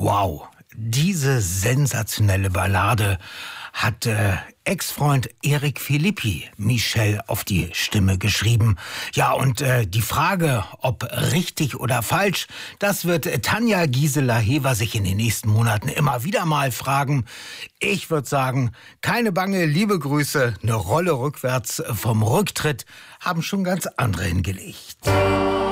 Wow, diese sensationelle Ballade hat Ex-Freund Eric Philippi Michelle auf die Stimme geschrieben. Ja, und die Frage, ob richtig oder falsch, das wird Tanja Gisela-Hever sich in den nächsten Monaten immer wieder mal fragen. Ich würde sagen, keine Bange, liebe Grüße, eine Rolle rückwärts vom Rücktritt haben schon ganz andere hingelegt.